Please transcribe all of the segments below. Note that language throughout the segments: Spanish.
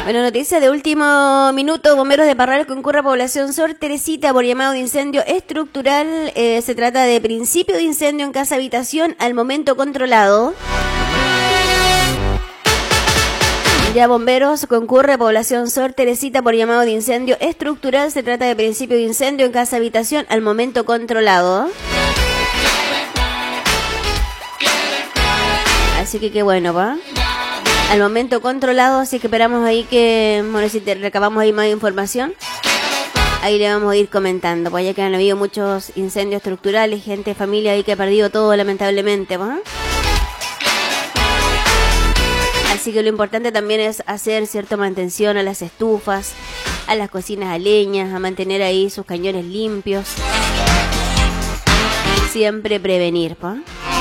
Bueno, noticia de último minuto. Bomberos de Parral concurre a Población Sor Teresita por llamado de incendio estructural. Se trata de principio de incendio en casa habitación al momento controlado. Ya Bomberos concurre a Población Sor Teresita por llamado de incendio estructural. Se trata de principio de incendio en casa habitación al momento controlado. Así que qué bueno, ¿va? Al momento controlado, así que esperamos ahí que, bueno, si recabamos ahí más información, ahí le vamos a ir comentando, pues ya que han habido muchos incendios estructurales, gente, familia ahí que ha perdido todo lamentablemente, ¿va? Así que lo importante también es hacer cierta mantención a las estufas, a las cocinas a leña, a mantener ahí sus cañones limpios. Siempre prevenir, ¿va?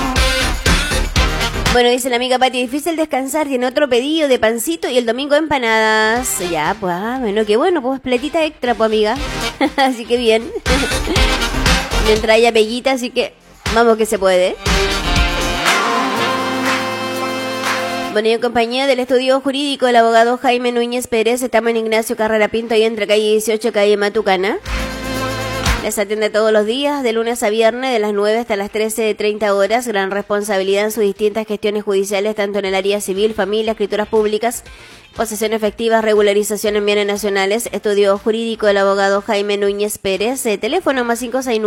Bueno, dice la amiga Pati, difícil descansar, tiene otro pedido de pancito y el domingo empanadas. Ya, pues, bueno, qué bueno, pues platita extra, pues, amiga. Así que bien. Mientras haya peguita, así que vamos que se puede. Bueno, y en compañía del estudio jurídico, el abogado Jaime Núñez Pérez, estamos en Ignacio Carrera Pinto, ahí entre calle 18, calle Matucana. Les atiende todos los días, de lunes a viernes, de las 9 hasta las 13:30 horas. Gran responsabilidad en sus distintas gestiones judiciales, tanto en el área civil, familia, escrituras públicas, posesión efectiva, regularización en bienes nacionales. Estudio jurídico del abogado Jaime Núñez Pérez. Teléfono más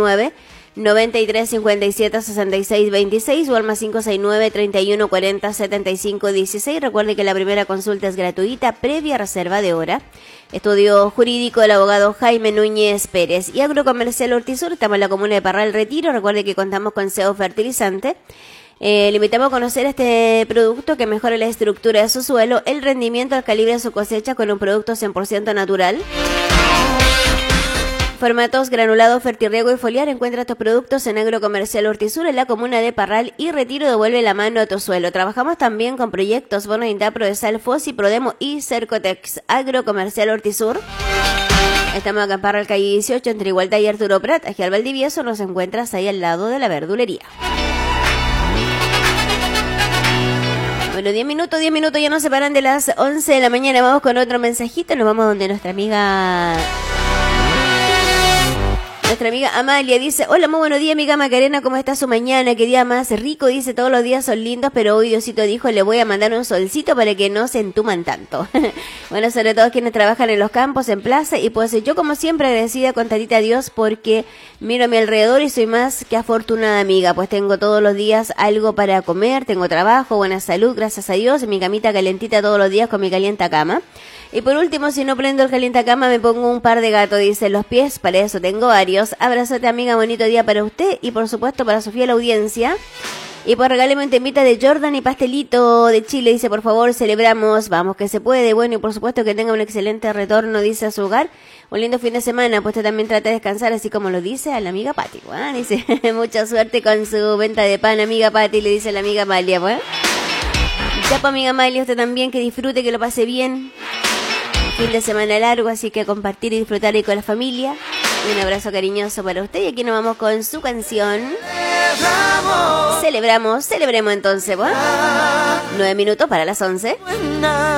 569-9357-6626 o al más 569-3140-7516. Recuerde que la primera consulta es gratuita, previa reserva de hora. Estudio jurídico del abogado Jaime Núñez Pérez. Y Agrocomercial Hortisur, estamos en la comuna de Parral Retiro. Recuerde que contamos con SEO fertilizante. Le invitamos a conocer este producto que mejora la estructura de su suelo, el rendimiento al calibre de su cosecha con un producto 100% natural. Formatos granulados, fertirriego y foliar. Encuentra estos productos en Agrocomercial Hortisur en la comuna de Parral y Retiro. Devuelve la mano a tu suelo. Trabajamos también con proyectos bonos Indapro de Sal, Fosi, Prodemo y Cercotex. Agrocomercial Hortisur. Estamos acá en Parral, calle 18, entre Igualdad y Arturo Prat. Aquí al Valdivieso nos encuentras ahí al lado de la verdulería. Bueno, 10 minutos, ya nos separan de las 11 de la mañana. Vamos con otro mensajito. Nos vamos donde nuestra amiga Amalia dice: hola, muy buenos días, amiga Macarena, ¿cómo está su mañana? Qué día más rico, dice, todos los días son lindos, pero hoy Diosito dijo, le voy a mandar un solcito para que no se entuman tanto. Bueno, sobre todo quienes trabajan en los campos, en plaza, y pues yo como siempre agradecida con tantita a Dios porque miro a mi alrededor y soy más que afortunada, amiga, pues tengo todos los días algo para comer, tengo trabajo, buena salud, gracias a Dios, mi camita calentita todos los días con mi calienta cama. Y por último, si no prendo el calientacama, me pongo un par de gatos, dice, en los pies, para eso tengo varios. Abrazote, amiga, bonito día para usted y por supuesto para su fiel audiencia. Y pues regáleme un temita de Jordan y Pastelito de Chile, dice, por favor, celebramos, vamos que se puede. Bueno, y por supuesto que tenga un excelente retorno, dice, a su hogar. Un lindo fin de semana, pues usted también trata de descansar, así como lo dice a la amiga Pati, ¿bueno? Dice, mucha suerte con su venta de pan, amiga Pati, le dice la amiga Amalia, ¿bueno? Ya, pues, amiga Amalia, usted también, que disfrute, que lo pase bien. Fin de semana largo, así que compartir y disfrutar ahí con la familia. Y un abrazo cariñoso para usted. Y aquí nos vamos con su canción. Celebremos entonces, ¿va? 9 minutos para las 11.